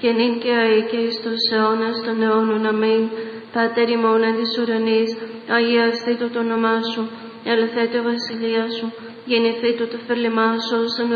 και νυν και αεί και εις τους αιώνας των αιώνων. Αμήν. Πάτερ ημών εν της ουρανής, αγιαστήτω το όνομά σου, ελθέτω η βασιλεία σου, γεννηθήτω το θέλημά σου,